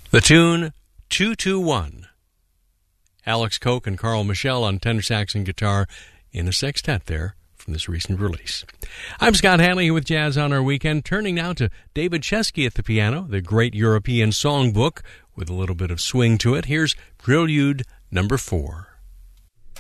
The tune 221. Alex Koch and Carl Michel on tenor sax and guitar in a sextet there from this recent release. I'm Scott Hanley with Jazz on Our Weekend, turning now to David Chesky at the piano, the great European songbook with a little bit of swing to it. Here's Prelude number 4.